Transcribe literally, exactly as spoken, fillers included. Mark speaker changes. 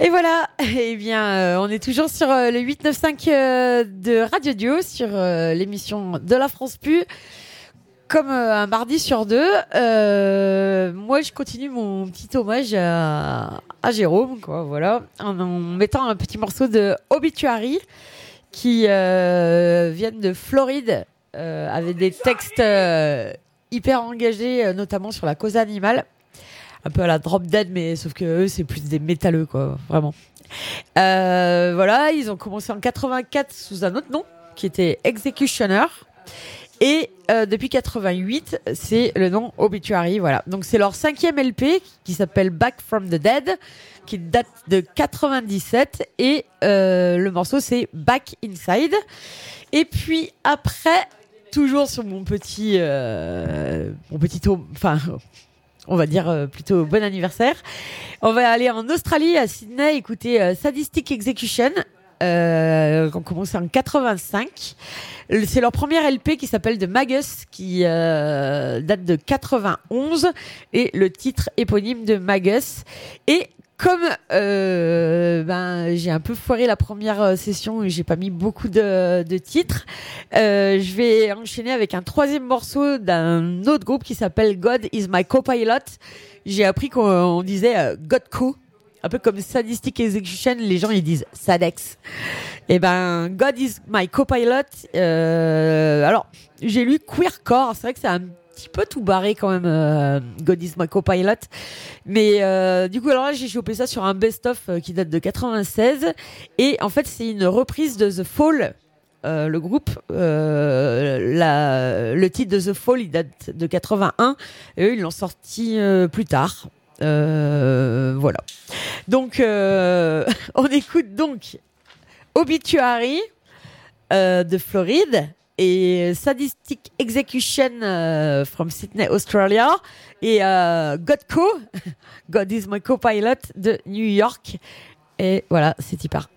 Speaker 1: Et voilà, eh bien, euh, on est toujours sur euh, le huit neuf cinq euh, de Radio Duo, sur euh, l'émission de la France Pu, comme euh, un mardi sur deux. Euh, moi, je continue mon petit hommage à, à Jérôme, quoi, voilà, en, en mettant un petit morceau de Obituary, qui euh, viennent de Floride, euh, avec des textes euh, hyper engagés, euh, notamment sur la cause animale. Un peu à la Drop Dead, mais sauf que eux, c'est plus des métalleux, quoi, vraiment. Euh, voilà, ils ont commencé en quatre-vingt-quatre sous un autre nom, qui était Executioner. Et euh, depuis quatre-vingt-huit, c'est le nom Obituary, voilà. Donc c'est leur cinquième L P, qui s'appelle Back from the Dead, qui date de quatre-vingt-dix-sept. Et euh, le morceau, c'est Back Inside. Et puis après, toujours sur mon petit... Euh, mon petit... Enfin... on va dire euh, plutôt bon anniversaire. On va aller en Australie, à Sydney, écouter euh, Sadistic Execution, euh, qui ont commencé en quatre-vingt-cinq. C'est leur première L P qui s'appelle The Magus, qui euh, date de quatre-vingt-onze, et le titre éponyme de Magus. Et comme euh, ben j'ai un peu foiré la première session et j'ai pas mis beaucoup de, de titres, euh, je vais enchaîner avec un troisième morceau d'un autre groupe qui s'appelle God Is My Co-Pilot. J'ai appris qu'on on disait euh, God Co, un peu comme Sadistic Execution, les gens ils disent Sadex. Et ben God Is My Co-Pilot. Euh, alors j'ai lu Queercore, c'est vrai que c'est un petit peu tout barré quand même, euh, God Is My Co-Pilot, mais euh, du coup alors là j'ai chopé ça sur un best-of euh, qui date de quatre-vingt-seize, et en fait c'est une reprise de The Fall, euh, le groupe, euh, la, le titre de The Fall il date de quatre-vingt-un, et eux ils l'ont sorti euh, plus tard, euh, voilà, donc euh, on écoute donc Obituary euh, de Floride, et Sadistic Execution uh, from Sydney, Australia, et euh, God Co, God Is My Co-Pilot de New York. Et voilà, c'est y part.